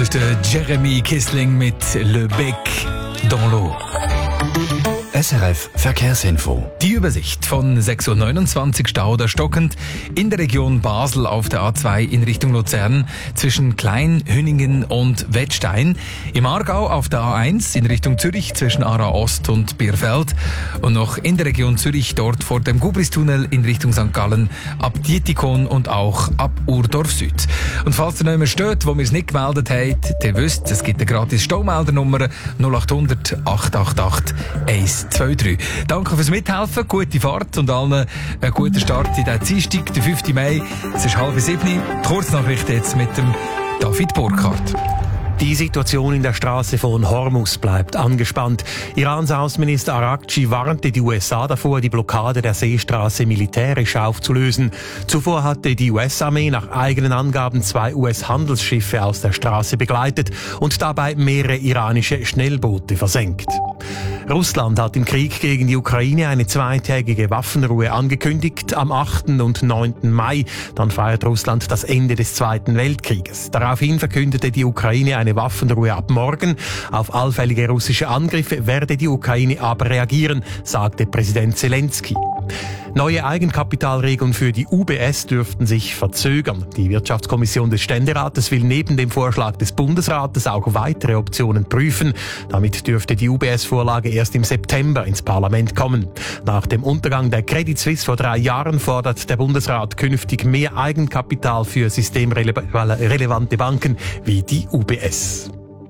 Der Jeremy Kissling mit Le Bec dans l'eau. SRF Verkehrsinfo. Die Übersicht von 6.29 Uhr Stau oder stockend in der Region Basel auf der A2 in Richtung Luzern zwischen Klein, Hüningen und Wettstein. Im Aargau auf der A1 in Richtung Zürich zwischen Aarau Ost und Bierfeld. Und noch in der Region Zürich dort vor dem Gubristunnel in Richtung St. Gallen ab Dietikon und auch ab Urdorf Süd. Und falls ihr noch immer steht, wo wir es nicht gemeldet habt, ihr wisst, es gibt eine gratis Staumeldernummer 0800 888 123. Danke fürs Mithelfen, gute Fahrt und allen einen guten Start in den Dienstag, den 5. Mai. Es ist 6:30. Die Kurznachrichten jetzt mit dem David Burkhardt. Die Situation in der Straße von Hormuz bleibt angespannt. Irans Außenminister Araghchi warnte die USA davor, die Blockade der Seestraße militärisch aufzulösen. Zuvor hatte die US-Armee nach eigenen Angaben 2 US-Handelsschiffe aus der Straße begleitet und dabei mehrere iranische Schnellboote versenkt. Russland hat im Krieg gegen die Ukraine eine 2-tägige Waffenruhe angekündigt. Am 8. und 9. Mai, dann feiert Russland das Ende des Zweiten Weltkrieges. Daraufhin verkündete die Ukraine eine Waffenruhe ab morgen. Auf allfällige russische Angriffe werde die Ukraine aber reagieren, sagte Präsident Zelensky. Neue Eigenkapitalregeln für die UBS dürften sich verzögern. Die Wirtschaftskommission des Ständerates will neben dem Vorschlag des Bundesrates auch weitere Optionen prüfen. Damit dürfte die UBS-Vorlage erst im September ins Parlament kommen. Nach dem Untergang der Credit Suisse vor 3 Jahren fordert der Bundesrat künftig mehr Eigenkapital für systemrelevante Banken wie die UBS.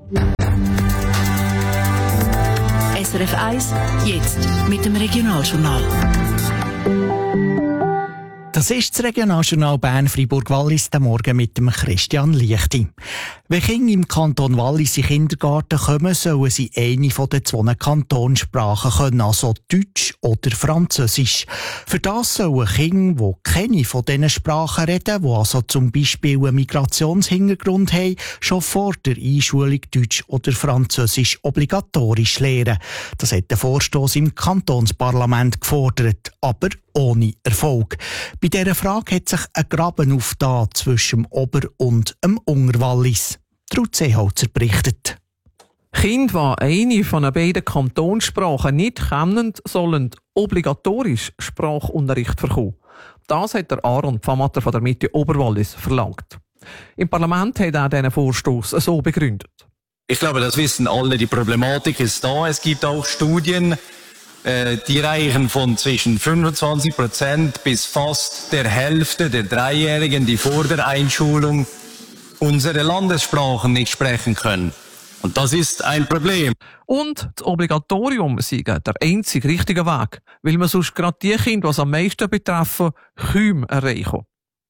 SRF 1, jetzt mit dem Regionaljournal. Das ist das Regionaljournal Bern-Fribourg-Wallis, den Morgen mit dem Christian Liechti. Wenn Kinder im Kanton Wallis in den Kindergarten kommen, sollen sie eine von den 2 Kantonsprachen können, also Deutsch oder Französisch. Für das sollen Kinder, die keine von diesen Sprachen reden, die also zum Beispiel einen Migrationshintergrund haben, schon vor der Einschulung Deutsch oder Französisch obligatorisch lernen. Das hat der Vorstoss im Kantonsparlament gefordert, aber ohne Erfolg. Bei dieser Frage hat sich ein Graben aufgetan zwischen dem Ober- und dem Unterwallis. Ruth Seeholzer berichtet. Kinder, die eine von den beiden Kantonssprachen nicht kennen, sollen obligatorisch Sprachunterricht bekommen. Das hat der Aaron Pfammatter von der Mitte Oberwallis verlangt. Im Parlament hat er diesen Vorstoss so begründet. Ich glaube, das wissen alle, die Problematik ist da. Es gibt auch Studien, die reichen von zwischen 25% bis fast der Hälfte der Dreijährigen, die vor der Einschulung unsere Landessprachen nicht sprechen können. Und das ist ein Problem. Und das Obligatorium sei der einzige richtige Weg, weil man sonst gerade die Kinder, die es am meisten betreffen, kaum erreichen.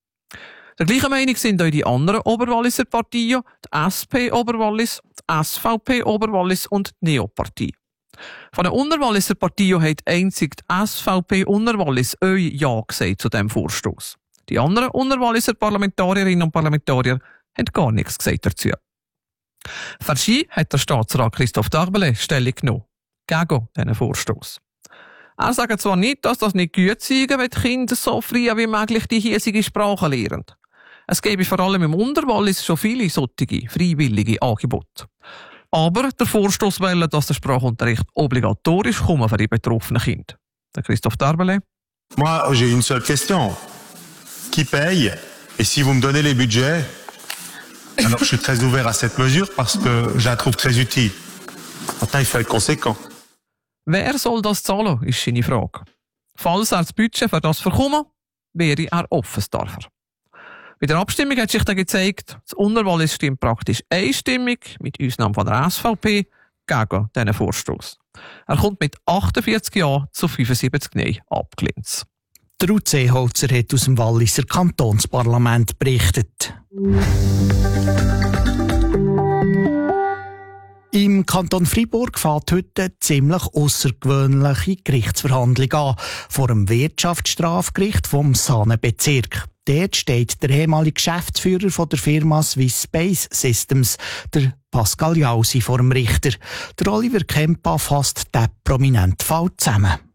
Der gleichen Meinung sind auch die anderen Oberwalliser Partien, die SP Oberwallis, die SVP Oberwallis und die Neopartie. Von den Unterwalliser Partien hat einzig die SVP Unterwallis Ja gesagt zu diesem Vorstoss. Die anderen Unterwalliser Parlamentarierinnen und Parlamentarier haben gar nichts gesagt dazu. Für sie hat der Staatsrat Christoph Darbele Stellung genommen gegen diesen Vorstoss. Er sagt zwar nicht, dass das nicht gut sei, wenn die Kinder so früh wie möglich die hiesige Sprache lernen. Es gäbe vor allem im Unterwallis schon viele solche freiwillige Angebote. Aber der Vorstoss will, dass der Sprachunterricht obligatorisch kommt für die betroffenen Kinder. Der Christoph Darbele. Moi, j'ai une seule question. Qui paye? Et si vous me donnez les budgets? Alors, je suis très ouvert à cette mesure parce que je la trouve très utile. Maintenant, il faut être conséquent. Wer soll das zahlen, ist seine Frage. Falls er das Budget für das bekommt, wäre er offen dafür. Bei der Abstimmung hat sich dann gezeigt, das Unterwallis stimmt praktisch einstimmig, mit Ausnahme von der SVP, gegen diesen Vorstoss. Er kommt mit 48 Ja zu 75 Nein abgelehnt. Ruth Seeholzer hat aus dem Walliser Kantonsparlament berichtet. Im Kanton Fribourg fängt heute eine ziemlich aussergewöhnliche Gerichtsverhandlung an, vor dem Wirtschaftsstrafgericht vom Saanen-Bezirk. Dort steht der ehemalige Geschäftsführer von der Firma Swiss Space Systems, der Pascal Jausi, vor dem Richter. Der Oliver Kempa fasst diesen prominenten Fall zusammen.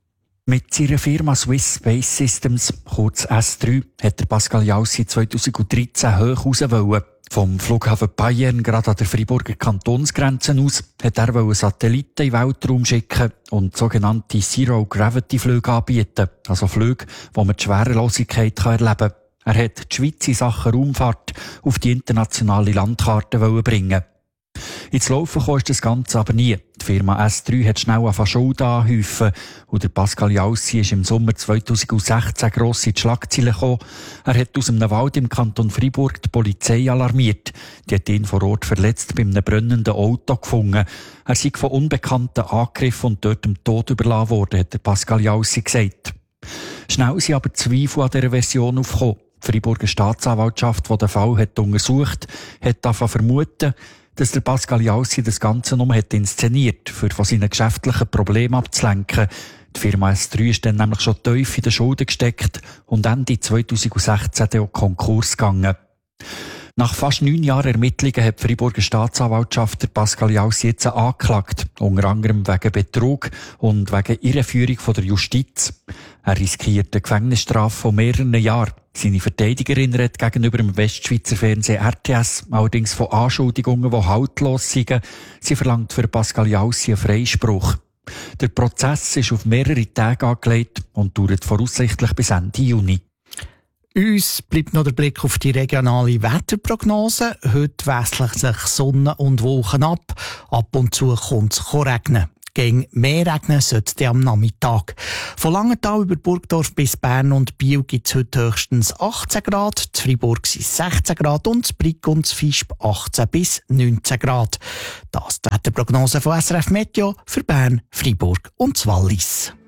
Mit seiner Firma Swiss Space Systems, kurz S3, hat der Pascal Jaussi 2013 hoch raus wollen. Vom Flughafen Bayern, gerade an der Freiburger Kantonsgrenze aus, hat er Satelliten in den Weltraum schicken und sogenannte Zero-Gravity-Flüge anbieten. Also Flüge, wo man die Schwerelosigkeit erleben kann. Er hat die Schweiz in Sachen Raumfahrt auf die internationale Landkarte bringen. Ins Laufen kam das Ganze aber nie. Die Firma S3 hat schnell angefangen Schulden anhäufen und der Pascal Jaussi ist im Sommer 2016 gross in die Schlagzeilen gekommen. Er hat aus einem Wald im Kanton Freiburg die Polizei alarmiert. Die hat ihn vor Ort verletzt bei einem brennenden Auto gefunden. Er sei von Unbekannten angegriffen und dort dem Tod überlassen worden, hat der Pascal Jaussi gesagt. Schnell sind aber Zweifel an dieser Version aufgekommen. Die Freiburger Staatsanwaltschaft, die den Fall hat untersucht hat, angefangen vermuten, dass der Pascal Jaussi das Ganze nur inszeniert, für von seinen geschäftlichen Problemen abzulenken. Die Firma S3 ist dann nämlich schon tief in den Schulden gesteckt und Ende 2016 auch Konkurs gegangen. Nach fast 9 Jahren Ermittlungen hat die Freiburger Staatsanwaltschaft der Pascal Jaussi jetzt angeklagt, unter anderem wegen Betrug und wegen Irreführung von der Justiz. Er riskiert eine Gefängnisstrafe von mehreren Jahren. Seine Verteidigerin redet gegenüber dem Westschweizer Fernsehen RTS allerdings von Anschuldigungen, die haltlos sind. Sie verlangt für Pascal Jaussi einen Freispruch. Der Prozess ist auf mehrere Tage angelegt und dauert voraussichtlich bis Ende Juni. Uns bleibt noch der Blick auf die regionale Wetterprognose. Heute wechseln sich Sonne und Wolken ab. Ab und zu kommt es regnen. Gegen mehr regnen sollte es am Nachmittag. Von Langenthal über Burgdorf bis Bern und Biel gibt es heute höchstens 18 Grad, in Freiburg sind es 16 Grad und in Brig und Fischb 18 bis 19 Grad. Das ist die Wetterprognose von SRF Meteo für Bern, Freiburg und das Wallis.